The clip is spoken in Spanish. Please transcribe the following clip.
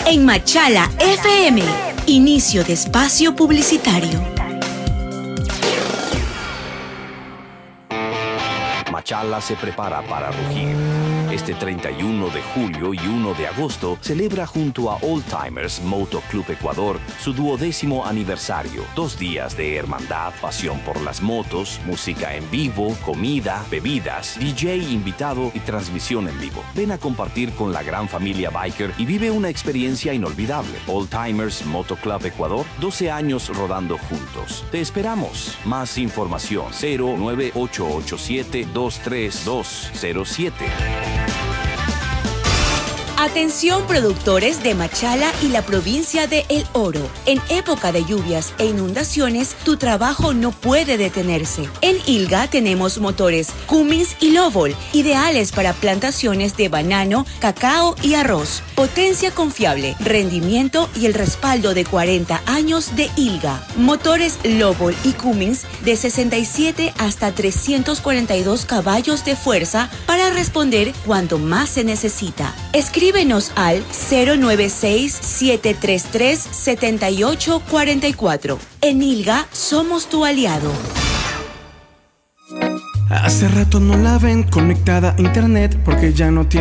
En Machala FM, inicio de espacio publicitario. Machala se prepara para rugir. Este 31 de julio y 1 de agosto celebra junto a Old Timers Moto Club Ecuador su 12º aniversario. 2 días de hermandad, pasión por las motos, música en vivo, comida, bebidas, DJ invitado y transmisión en vivo. Ven a compartir con la gran familia biker y vive una experiencia inolvidable. Old Timers Moto Club Ecuador, 12 años rodando juntos. Te esperamos. Más información 09887-23207. Atención productores de Machala y la provincia de El Oro. En época de lluvias e inundaciones, tu trabajo no puede detenerse. En ILGA tenemos motores Cummins y Lobol, ideales para plantaciones de banano, cacao y arroz. Potencia confiable, rendimiento y el respaldo de 40 años de ILGA. Motores Lobol y Cummins de 67 hasta 342 caballos de fuerza para responder cuando más se necesita. Escríbenos al 096-733-7844. En ILGA somos tu aliado. Hace rato no la ven conectada a internet porque ya no tiene